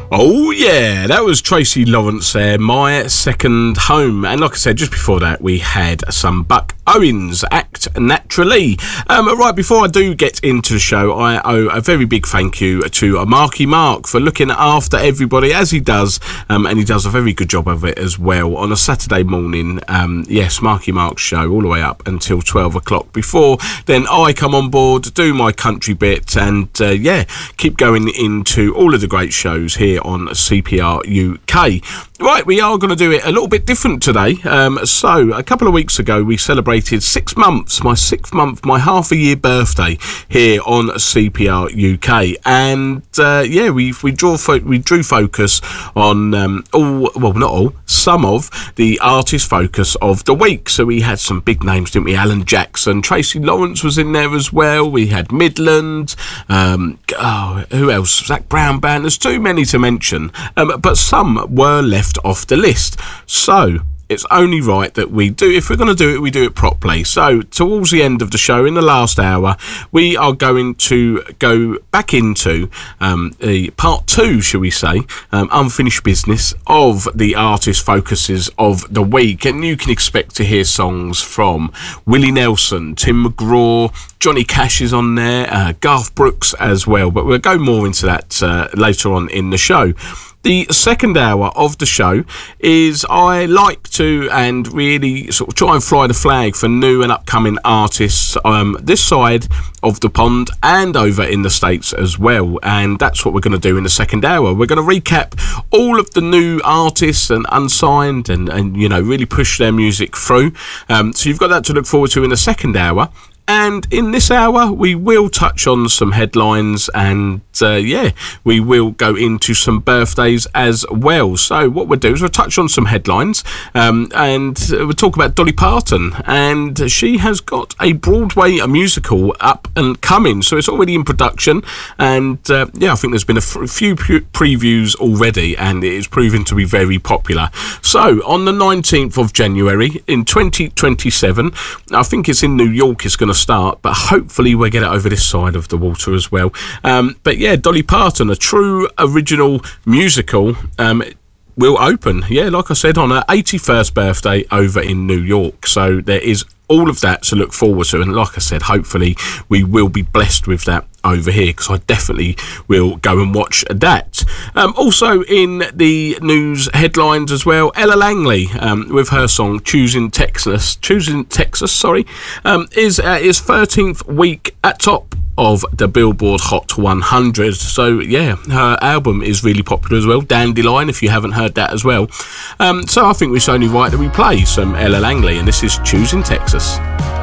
Oh yeah, that was Tracy Lawrence there, My Second Home. And like I said, just before that we had some Buck Owens, Act Naturally. Right before I do get into the show, I owe a very big thank you to Marky Mark for looking after everybody as he does, and he does a very good job of it as well on a Saturday morning. Yes, Marky Mark's show all the way up until 12 o'clock. Before then I come on board, do my country bit, and keep going into all of the great shows here on CPR UK. Right, we are going to do it a little bit different today. So a couple of weeks ago we celebrated 6 months, my 6th month, my half a year birthday here on CPR UK, and we drew focus on some of the artist focus of the week. So we had some big names, didn't we? Alan Jackson, Tracy Lawrence was in there as well. We had Midland, who else? Zach Brown Band. There's too many to mention, but some were left off the list. So it's only right that we do, if we're going to do it, we do it properly. So towards the end of the show, in the last hour, we are going to go back into the part 2, shall we say, unfinished business of the artist focuses of the week. And you can expect to hear songs from Willie Nelson, Tim McGraw, Johnny Cash is on there, Garth Brooks as well. But we'll go more into that later on in the show. The second hour of the show is I like to and really sort of try and fly the flag for new and upcoming artists this side of the pond and over in the States as well. And that's what we're going to do in the second hour. We're going to recap all of the new artists and unsigned and really push their music through. So you've got that to look forward to in the second hour. And in this hour, we will touch on some headlines and, we will go into some birthdays as well. So what we'll do is we'll touch on some headlines and we'll talk about Dolly Parton. And she has got a Broadway musical up and coming. So it's already in production. And, I think there's been a few previews already and it is proving to be very popular. So on the 19th of January in 2027, I think it's in New York it's going to start, but hopefully we'll get it over this side of the water as well. Dolly Parton, a true original musical, will open, like I said, on her 81st birthday over in New York. So there is all of that to look forward to, and like I said, hopefully we will be blessed with that over here, because I definitely will go and watch that. Also in the news headlines as well, Ella Langley with her song Choosing Texas, is 13th week at top of the Billboard Hot 100. So her album is really popular as well, Dandelion, if you haven't heard that as well. So I think it's only right that we play some Ella Langley, and this is Choosing Texas.